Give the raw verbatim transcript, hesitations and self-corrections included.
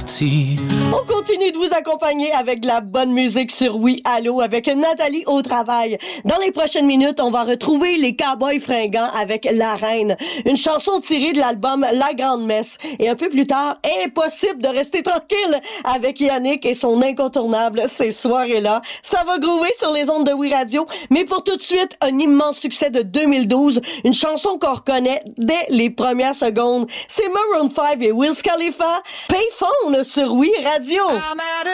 sortir. On continue de vous accompagner avec de la bonne musique sur Oui Allô avec Nathalie au travail. Dans les prochaines minutes, on va retrouver les Cowboys fringants avec La Reine, une chanson tirée de l'album La Grande Messe. Et un peu plus tard, impossible de rester tranquille avec Yannick et son incontournable Ces soirées-là. Ça va groover sur les ondes de Oui Radio, mais pour tout de suite, un immense succès de deux mille douze, une chanson qu'on reconnaît dès les premières secondes. C'est Maroon five et Wiz Khalifa, Payphone sur Oui Radio. I'm at